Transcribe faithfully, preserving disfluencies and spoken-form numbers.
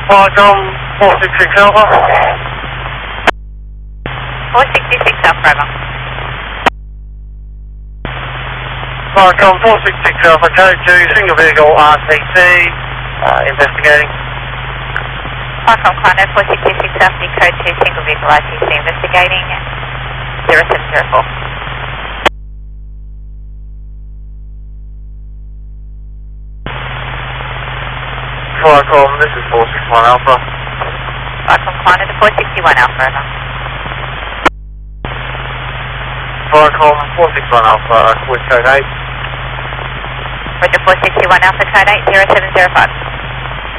Falcon four six six Alpha. four sixty-six Alpha, over. Falcon four six six Alpha, code two, single vehicle R T C, uh, investigating. Falcon Climate four sixty-six Alpha, code two, single vehicle R T C, investigating zero seven zero four. Falcon, this is four six one Alpha. Falcon Climate four sixty-one Alpha, over. Falcon four six one Alpha, with code eight. Roger four sixty-one Alpha, code eight, zero seven zero five.